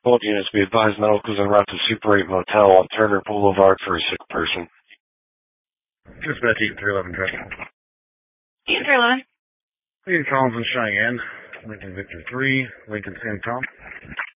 Both units be advised medicals en route to Super 8 Motel on Turner Boulevard for a sick person. Dispatch 8311 traffic. 8311. Lincoln Collins and Cheyenne. Lincoln Victor 3. Lincoln Sam Tom.